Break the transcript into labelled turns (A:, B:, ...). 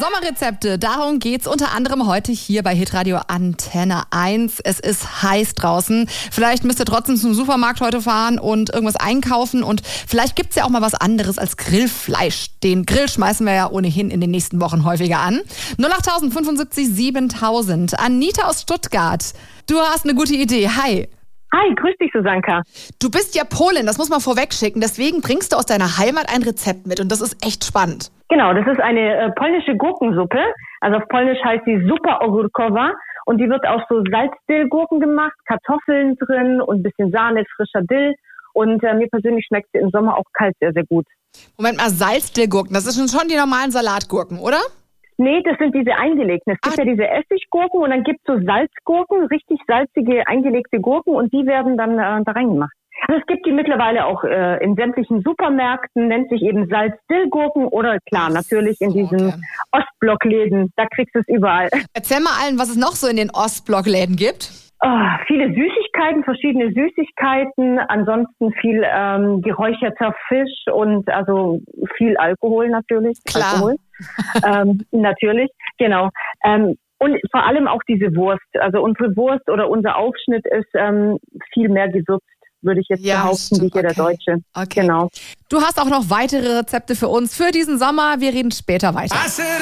A: Sommerrezepte, darum geht's unter anderem heute hier bei Hitradio Antenne 1. Es ist heiß draußen. Vielleicht müsst ihr trotzdem zum Supermarkt heute fahren und irgendwas einkaufen. Und vielleicht gibt's ja auch mal was anderes als Grillfleisch. Den Grill schmeißen wir ja ohnehin in den nächsten Wochen häufiger an. 08000 75 7000. Anita aus Stuttgart, du hast eine gute Idee. Hi.
B: Hi, grüß dich, Susanka.
A: Du bist ja Polin, das muss man vorweg schicken. Deswegen bringst du aus deiner Heimat ein Rezept mit und das ist echt spannend.
B: Genau, das ist eine polnische Gurkensuppe. Also auf Polnisch heißt die Zupa ogórkowa und die wird aus so Salzdillgurken gemacht, Kartoffeln drin und ein bisschen Sahne, frischer Dill. Und mir persönlich schmeckt sie im Sommer auch kalt sehr, sehr gut.
A: Moment mal, Salzdillgurken, das sind schon die normalen Salatgurken, oder?
B: Nee, das sind diese eingelegten. Es gibt ja diese Essiggurken und dann gibt es so Salzgurken, richtig salzige, eingelegte Gurken und die werden dann da reingemacht. Also es gibt die mittlerweile auch in sämtlichen Supermärkten, nennt sich eben Salzdillgurken oder klar, natürlich in diesen Ostblockläden, da kriegst du es überall.
A: Erzähl mal allen, was es noch so in den Ostblockläden gibt.
B: Viele Süßigkeiten, verschiedene Süßigkeiten, ansonsten viel geräucherter Fisch und also viel Alkohol natürlich.
A: Klar.
B: Alkohol. Natürlich, genau. Und vor allem auch diese Wurst. Also unsere Wurst oder unser Aufschnitt ist viel mehr gewürzt, würde ich jetzt behaupten, wie hier der Deutsche.
A: Okay.
B: Genau.
A: Du hast auch noch weitere Rezepte für uns für diesen Sommer. Wir reden später weiter.